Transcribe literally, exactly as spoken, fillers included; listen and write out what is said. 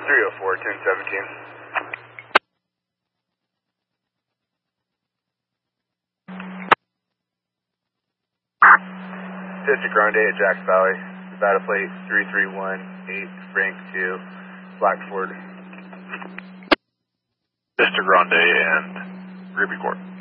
three oh four, ten seventeen. District Grande at Jacks Valley. Battle plate three three one eight, Frank two, Blackford. District Grande and Ruby Court.